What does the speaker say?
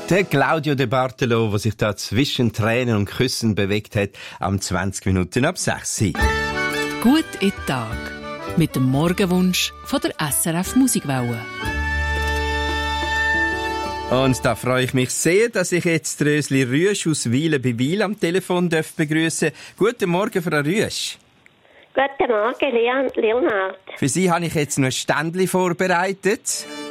Der Claudio De Bartolo, der sich da zwischen Tränen und Küssen bewegt hat, am 20 Minuten ab 6 Uhr. Gut in den Tag. Mit dem Morgenwunsch von der SRF Musikwelle. Und da freue ich mich sehr, dass ich jetzt Rösli Rüesch aus Wiele bei Wil am Telefon begrüßen darf. Guten Morgen, Frau Rüesch. Guten Morgen, Leonhard. Für Sie habe ich jetzt noch ein Ständchen vorbereitet.